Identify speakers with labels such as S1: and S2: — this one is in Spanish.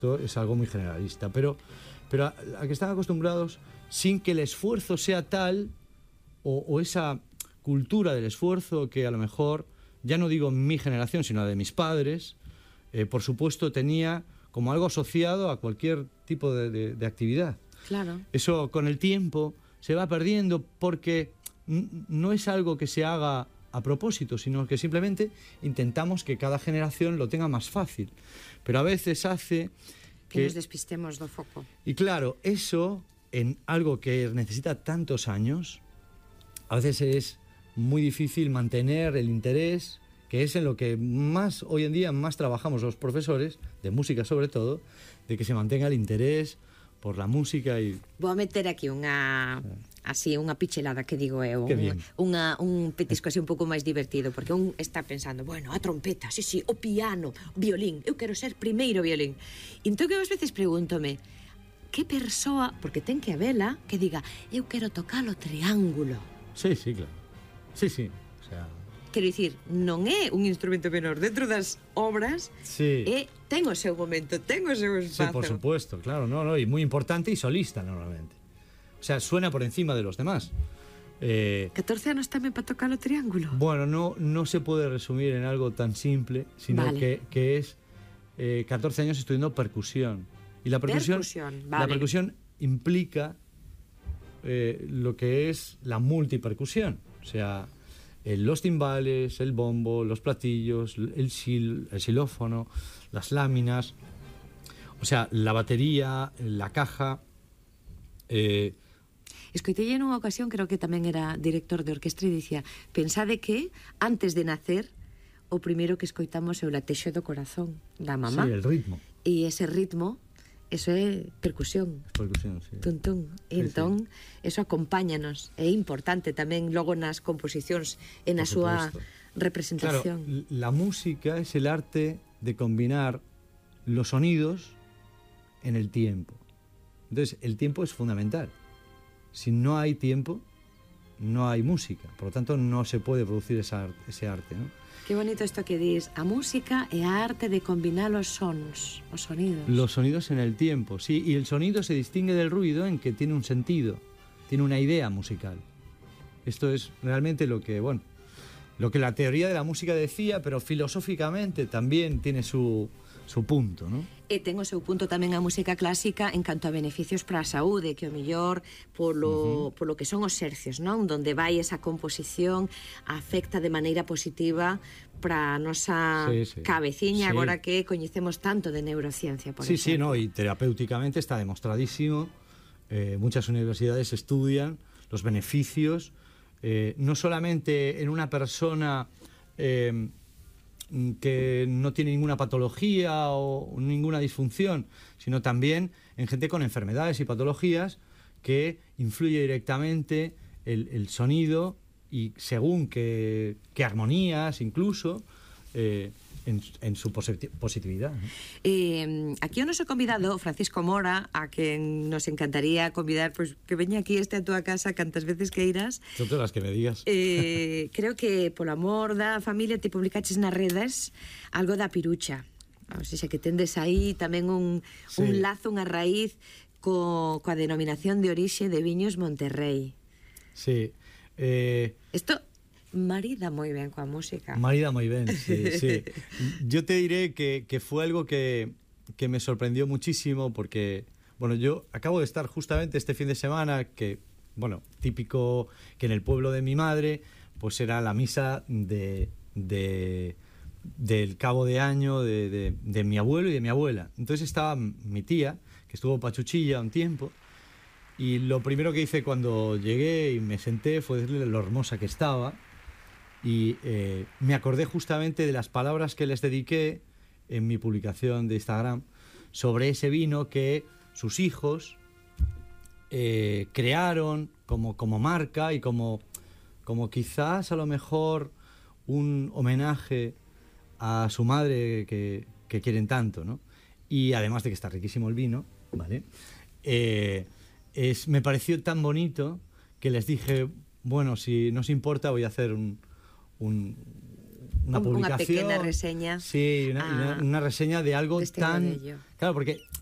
S1: Esto es algo muy generalista, pero a que están acostumbrados sin que el esfuerzo sea tal o esa cultura del esfuerzo que a lo mejor, ya no digo mi generación, sino de mis padres, por supuesto tenía como algo asociado a cualquier tipo de actividad.
S2: Claro.
S1: Eso con el tiempo se va perdiendo porque no es algo que se haga a propósito, sino que simplemente intentamos que cada generación lo tenga más fácil. Pero a veces hace
S2: que nos despistemos do foco.
S1: Y claro, eso en algo que necesita tantos años, a veces es muy difícil mantener el interés, que es en lo que más hoy en día más trabajamos los profesores, de música sobre todo, de que se mantenga el interés por la música. Y
S2: vou a meter aquí unha pichelada que digo eu, un petisco así un pouco máis divertido, porque un está pensando, bueno, a trompeta, sí, o piano, o violín, eu quero ser primeiro violín. E entón que ás veces pregúntome, que persoa, porque ten que habela, que diga, eu quero tocar o triángulo.
S1: Sí, claro. Sí, o sea...
S2: Quero dicir, non é un instrumento menor dentro das obras, ten o seu momento, ten o seu espazo.
S1: Sí, por supuesto, claro, y muy importante y solista normalmente. O sea, suena por encima de los demás.
S2: 14 anos tamén para tocar o triángulo.
S1: Bueno, no se puede resumir en algo tan simple, sino que es 14 años estudiando percusión. Y la percusión implica lo que es la multipercusión. O sea, los timbales, el bombo, los platillos, el xilófono, las láminas, o sea, la batería, la caja.
S2: Escoitei en unha ocasión, creo que tamén era director de orquestra, e dicía, pensade que antes de nacer o primeiro que escoitamos é o latexo do corazón da mamá.
S1: Sí, el ritmo.
S2: E ese ritmo, eso é percusión.
S1: Percusión, sí.
S2: Tuntún. Entón, eso acompáñanos. É importante tamén logo nas composicións e na súa representación.
S1: Claro, la música es el arte de combinar los sonidos en el tiempo. Entonces, el tiempo es fundamental. Si no hay tiempo, no hay música. Por lo tanto, no se puede producir ese arte, ¿no?
S2: Qué bonito esto que dis, a música é a arte de combinar os sons, os sonidos.
S1: Los sonidos en el tiempo, sí, y el sonido se distingue del ruido en que tiene un sentido, tiene una idea musical. Esto es realmente lo que la teoría de la música decía, pero filosóficamente también tiene su punto, ¿no?
S2: E ten o seu punto tamén a música clásica en canto a beneficios para a saúde, que o mellor polo que son os hercios, non? Donde vai esa composición afecta de maneira positiva para a nosa cabeciña, agora que coñecemos tanto de neurociencia, por exemplo.
S1: Y terapéuticamente está demostradísimo. Muchas universidades estudian los beneficios, no solamente en una persona que no tiene ninguna patología o ninguna disfunción, sino también en gente con enfermedades y patologías que influye directamente el sonido y según qué armonías incluso en su positividad, ¿no?
S2: Aquí o noso convidado, Francisco Mora, a quen nos encantaría convidar, pues, que veña aquí a túa casa cantas veces que irás.
S1: Son todas las que me digas.
S2: Creo que polo amor da familia te publicaches nas redes algo da pirucha. O sea, que tendes aí tamén un lazo, unha raíz coa denominación de orixe de Viños Monterrey.
S1: Sí.
S2: Esto marida moi ben coa música.
S1: Marida moi ben, sí. Yo te diré que fue algo que me sorprendió muchísimo porque, yo acabo de estar justamente este fin de semana que, típico que en el pueblo de mi madre, pues era la misa del cabo de año de mi abuelo y de mi abuela. Entonces estaba mi tía, que estuvo pachuchilla un tiempo, y lo primero que hice cuando llegué y me senté fue decirle lo hermosa que estaba. Y me acordé justamente de las palabras que les dediqué en mi publicación de Instagram sobre ese vino que sus hijos crearon como marca y como quizás a lo mejor un homenaje a su madre que quieren tanto, ¿no? Y además de que está riquísimo el vino, ¿vale? Me pareció tan bonito que les dije, si no os importa voy a hacer publicación.
S2: Una pequeña reseña.
S1: Sí, una reseña de algo tan...
S2: Bello.
S1: Claro, porque